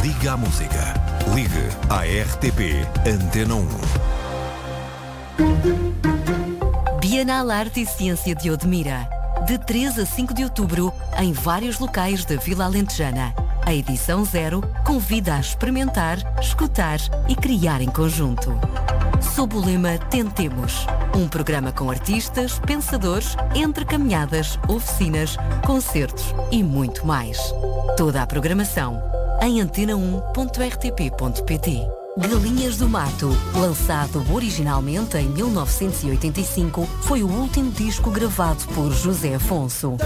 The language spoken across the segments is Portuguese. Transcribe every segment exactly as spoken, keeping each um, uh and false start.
Liga à música. Ligue à R T P Antena um. Bienal Arte e Ciência de Odmira. De três a cinco de outubro, em vários locais da Vila Alentejana. A edição zero convida a experimentar, escutar e criar em conjunto. Sob o lema Tentemos. Um programa com artistas, pensadores, entre caminhadas, oficinas, concertos e muito mais. Toda a programação em antena um ponto r t p ponto p t. Galinhas do Mato, lançado originalmente em mil novecentos e oitenta e cinco, foi o último disco gravado por José Afonso.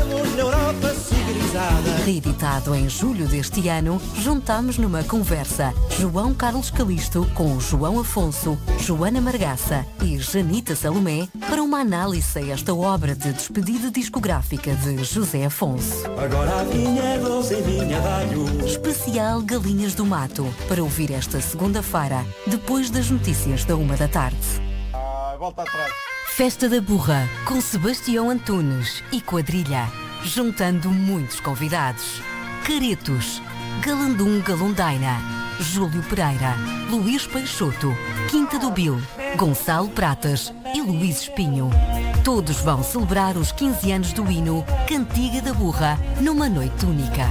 Reeditado em julho deste ano, juntamos numa conversa João Carlos Calisto com João Afonso, Joana Margaça e Janita Salomé para uma análise a esta obra de despedida discográfica de José Afonso. Agora a vinha doce e vinha dalho. Especial Galinhas do Mato, para ouvir esta segunda-feira, depois das notícias da uma da tarde. Ah, volta atrás. Festa da Burra, com Sebastião Antunes e quadrilha, juntando muitos convidados. Caretos, Galandum Galundaina, Júlio Pereira, Luís Peixoto, Quinta do Bil, Gonçalo Pratas e Luís Espinho. Todos vão celebrar os quinze anos do hino Cantiga da Burra, numa noite única.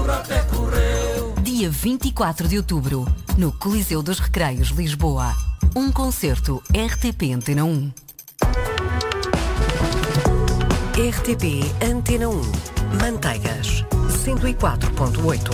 Dia vinte e quatro de outubro, no Coliseu dos Recreios, Lisboa. Um concerto R T P Antena um. R T P Antena um. Manteigas, cento e quatro ponto oito.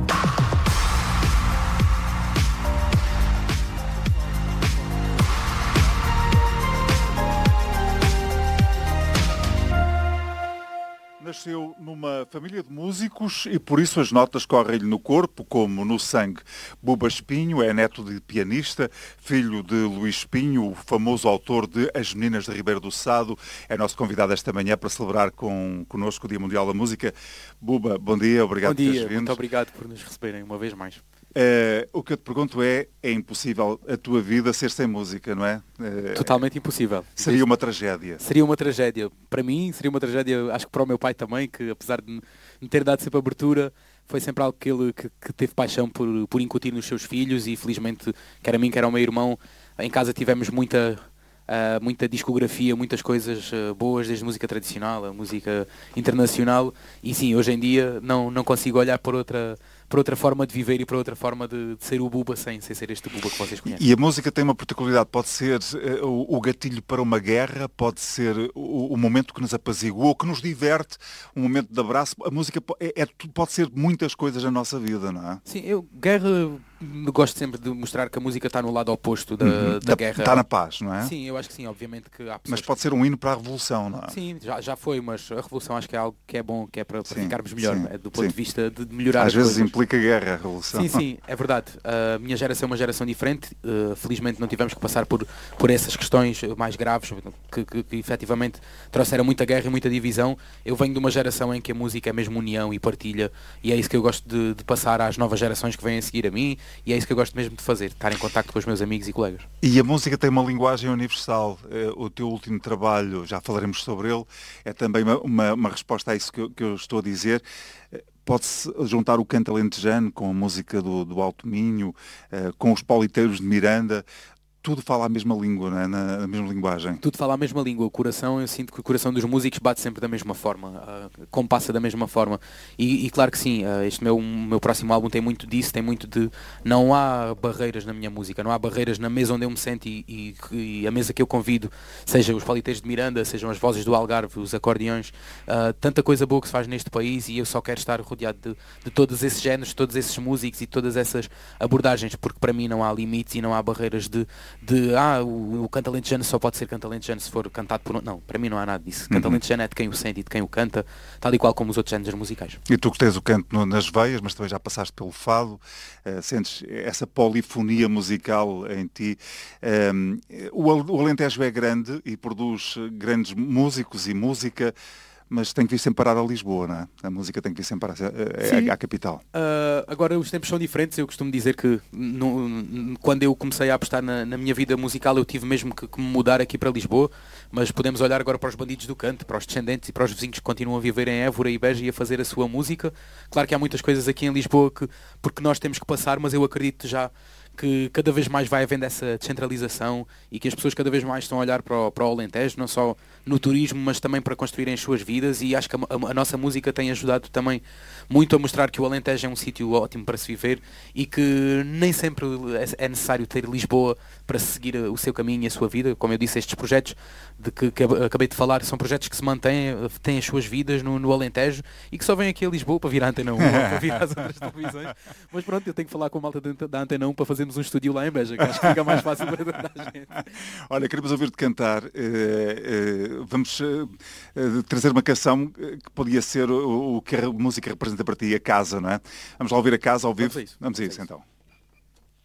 Nasceu numa família de músicos e por isso as notas correm-lhe no corpo como no sangue. Buba Espinho é neto de pianista, filho de Luís Espinho, o famoso autor de As Meninas de Ribeiro do Sado. É nosso convidado esta manhã para celebrar com, connosco o Dia Mundial da Música. Buba, bom dia, obrigado por teres vindo. Bom dia, muito obrigado por nos receberem uma vez mais. Uh, o que eu te pergunto é, é impossível a tua vida ser sem música, não é? Uh, Totalmente impossível. Seria uma tragédia. Seria uma tragédia. Para mim, seria uma tragédia, acho que para o meu pai também, que apesar de me ter dado sempre abertura, foi sempre algo que ele que, que teve paixão por, por incutir nos seus filhos e felizmente, quer a mim, quer ao meu irmão, em casa tivemos muita... Uh, muita discografia, muitas coisas uh, boas, desde música tradicional a música internacional, e sim, hoje em dia não, não consigo olhar por outra, por outra forma de viver e por outra forma de, de ser o Buba sem, sem ser este Buba que vocês conhecem. E a música tem uma particularidade, pode ser uh, o, o gatilho para uma guerra, pode ser o, o momento que nos apazigua, que nos diverte, um momento de abraço. A música é, é, pode ser muitas coisas na nossa vida, não é? Sim, eu, guerra, gosto sempre de mostrar que a música está no lado oposto da, uhum. da, da guerra. Está na paz, não é? Sim, eu acho que sim, obviamente que há pessoas... Mas pode ser um hino para a revolução, não é? Sim, já, já foi, mas a revolução acho que é algo que é bom, que é para, para sim, ficarmos melhor, sim, é, do ponto sim. de vista de, de melhorar Às as vezes coisas. Implica guerra, a revolução. Sim, sim, é verdade. A minha geração é uma geração diferente, uh, felizmente não tivemos que passar por, por essas questões mais graves, que, que, que efetivamente trouxeram muita guerra e muita divisão. Eu venho de uma geração em que a música é mesmo união e partilha, e é isso que eu gosto de, de passar às novas gerações que vêm a seguir a mim, e é isso que eu gosto mesmo de fazer, estar em contacto com os meus amigos e colegas. E a música tem uma linguagem universal. O teu último trabalho, já falaremos sobre ele, é também uma, uma, uma resposta a isso que eu, que eu estou a dizer. Pode-se juntar o canto alentejano com a música do, do Alto Minho, com os pauliteiros de Miranda. Tudo fala a mesma língua, não é? Na, na mesma linguagem. Tudo fala a mesma língua. O coração, eu sinto que o coração dos músicos bate sempre da mesma forma, uh, compassa da mesma forma. E, e claro que sim, uh, este meu, meu próximo álbum tem muito disso, tem muito de... Não há barreiras na minha música, não há barreiras na mesa onde eu me sento e, e, e a mesa que eu convido, seja os pauliteiros de Miranda, sejam as vozes do Algarve, os acordeões, uh, tanta coisa boa que se faz neste país, e eu só quero estar rodeado de, de todos esses géneros, de todos esses músicos e todas essas abordagens, porque para mim não há limites e não há barreiras de... de ah, o, o canto alentejano só pode ser canto alentejano se for cantado por um... Não, para mim não há nada disso. Canto uhum. alentejano é de quem o sente e de quem o canta, tal e qual como os outros géneros musicais. E tu que tens o canto no, nas veias, mas também já passaste pelo fado, uh, sentes essa polifonia musical em ti. Um, o, o Alentejo é grande e produz grandes músicos e música, mas tem que vir sempre parar a Lisboa, não é? A música tem que vir sempre parar a, a, à capital. Uh, agora os tempos são diferentes. Eu costumo dizer que no, quando eu comecei a apostar na, na minha vida musical, eu tive mesmo que, que me mudar aqui para Lisboa, mas podemos olhar agora para os Bandidos do Canto, para os Descendentes e para os vizinhos que continuam a viver em Évora e Beja e a fazer a sua música. Claro que há muitas coisas aqui em Lisboa que, porque nós temos que passar, mas eu acredito já que cada vez mais vai havendo essa descentralização e que as pessoas cada vez mais estão a olhar para o, para o Alentejo, não só no turismo, mas também para construírem as suas vidas, e acho que a, a, a nossa música tem ajudado também muito a mostrar que o Alentejo é um sítio ótimo para se viver e que nem sempre é, é necessário ter Lisboa para seguir o seu caminho e a sua vida. Como eu disse, estes projetos de que, que acabei de falar são projetos que se mantêm, têm as suas vidas no, no Alentejo e que só vêm aqui a Lisboa para vir à Antena um, para vir às outras televisões. Mas pronto, eu tenho que falar com a malta da Antena um para fazermos um estúdio lá em Beja, que acho que fica mais fácil para toda a gente. Olha, queremos ouvir-te cantar. Uh, uh, vamos uh, uh, trazer uma canção que podia ser o, o que a música representa para ti, a casa, não é? Vamos lá ouvir a casa ao vivo? Vamos a isso. Vamos a isso, então.